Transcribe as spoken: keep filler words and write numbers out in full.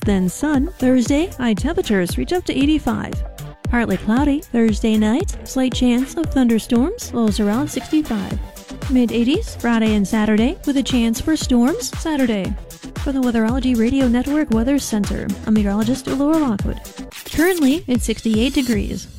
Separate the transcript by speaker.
Speaker 1: then sun. Thursday, high temperatures reach up to eighty-five. Partly cloudy. Thursday night, slight chance of thunderstorms, lows around sixty-five. Mid-eighties, Friday and Saturday, with a chance for storms Saturday. For the Weatherology Radio Network Weather Center, I'm meteorologist Laura Lockwood. Currently, it's sixty-eight degrees.